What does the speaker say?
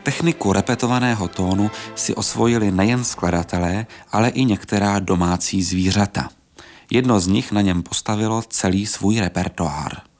Techniku repetovaného tónu si osvojili nejen skladatelé, ale i některá domácí zvířata. Jedno z nich na něm postavilo celý svůj repertoár.